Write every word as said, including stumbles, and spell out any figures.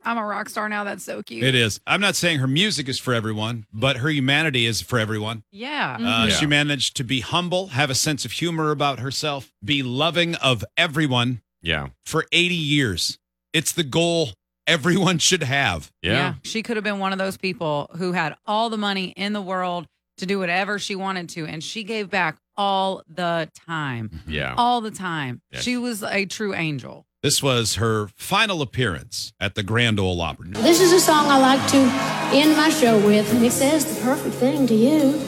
I'm a rock star now. That's so cute. It is. I'm not saying her music is for everyone, but her humanity is for everyone. Yeah. Uh, Yeah. She managed to be humble, have a sense of humor about herself, be loving of everyone Yeah. for eighty years. It's the goal everyone should have. Yeah. She could have been one of those people who had all the money in the world to do whatever she wanted to. And she gave back all the time. Yeah. All the time. Yeah. She was a true angel. This was her final appearance at the Grand Ole Opry. This is a song I like to end my show with, and it says the perfect thing to you.